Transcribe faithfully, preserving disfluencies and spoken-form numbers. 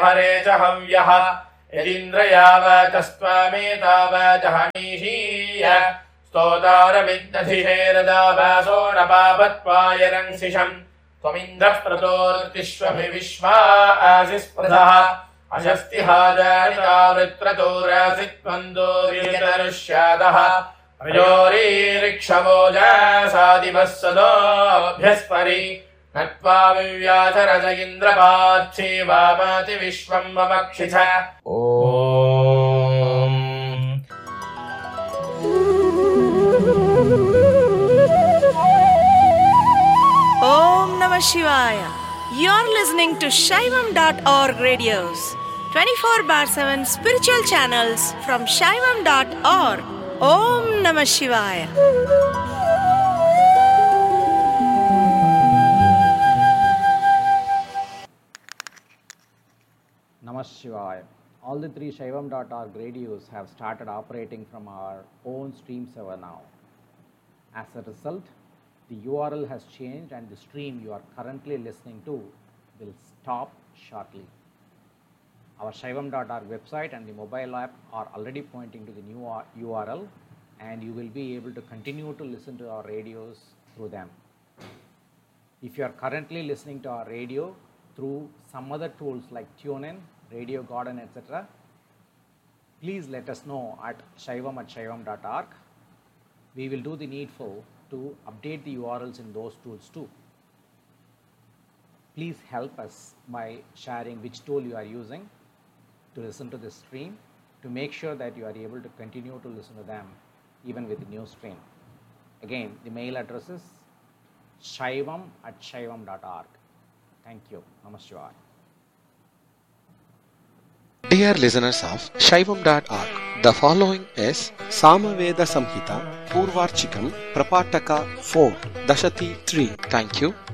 हरे च हव्यः यदिन्द्रयावचस्त्वामेतावचहनीषीय स्तोतारमिद्धधिषेरदावासोणपापत्वाय रंसिषम् त्वमिन्द्रः प्रतोर्तिष्वभिविश्वा आसिस्पृधः अशस्तिहाजानिता वृत्रतोरासि त्वन्दोरितरुष्यादः प्रजोरीरिक्षवोजासादिवः सदोऽभ्यस्परि नत्वा विव्याचरज इन्द्रपार्थी वामाति विश्वम् वमक्षिथ। ओम Om Namah Shivaya. You're listening to Shaivam dot org radios, twenty-four bar seven spiritual channels from Shaivam dot org. Om Namah Shivaya. Namah Shivaya. All the three Shaivam dot org radios have started operating from our own stream server now. As a result, the U R L has changed and the stream you are currently listening to will stop shortly. Our Shaivam dot org website and the mobile app are already pointing to the new U R L, and you will be able to continue to listen to our radios through them. If you are currently listening to our radio through some other tools like TuneIn, Radio Garden, et cetera, please let us know at shaivam at shaivam dot org. We will do the needful to update the U R Ls in those tools too. Please help us by sharing which tool you are using to listen to this stream, to make sure that you are able to continue to listen to them even with the new stream. Again, the mail address is shaivam at shaivam dot org. Thank you. Namaskar. Dear listeners of Shaivam dot org, the following is Samaveda Samhita Purvarchikam Prapataka four Dashati three. Thank you.